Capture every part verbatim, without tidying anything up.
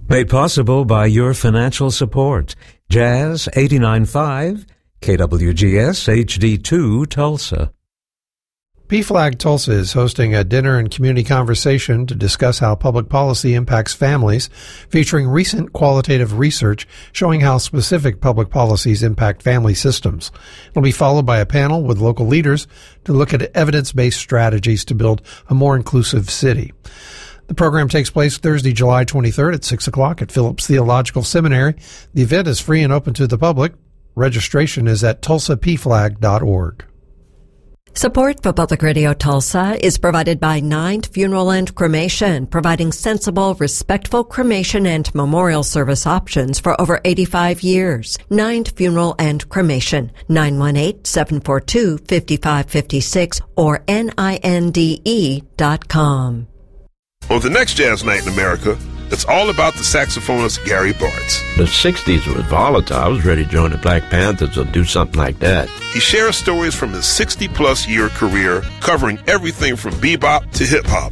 Made possible by your financial support. Jazz eighty-nine point five, K W G S H D two Tulsa. P FLAG Tulsa is hosting a dinner and community conversation to discuss how public policy impacts families, featuring recent qualitative research showing how specific public policies impact family systems. It'll be followed by a panel with local leaders to look at evidence-based strategies to build a more inclusive city. The program takes place Thursday, July twenty-third at six o'clock at Phillips Theological Seminary. The event is free and open to the public. Registration is at tulsa p flag dot org. Support for Public Radio Tulsa is provided by Ninth Funeral and Cremation, providing sensible, respectful cremation and memorial service options for over eighty-five years. Ninth Funeral and Cremation, nine one eight, seven four two, five five five six or N I N D E dot com. On the next Jazz Night in America, it's all about the saxophonist Gary Bartz. The sixties was volatile. I was ready to join the Black Panthers or do something like that. He shares stories from his sixty-plus year career, covering everything from bebop to hip-hop.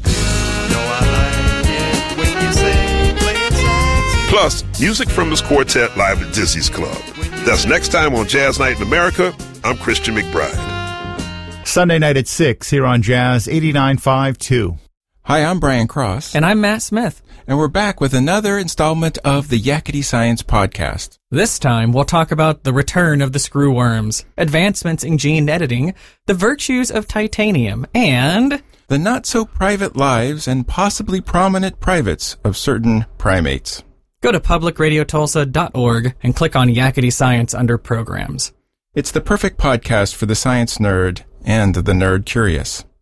Plus, music from his quartet live at Dizzy's Club. That's next time on Jazz Night in America. I'm Christian McBride. Sunday night at six here on Jazz eighty-nine point five two. Hi, I'm Brian Cross. And I'm Matt Smith. And we're back with another installment of the Yakety Science Podcast. This time, we'll talk about the return of the screwworms, advancements in gene editing, the virtues of titanium, and the not-so-private lives and possibly prominent privates of certain primates. Go to public radio tulsa dot org and click on Yakety Science under Programs. It's the perfect podcast for the science nerd and the nerd curious.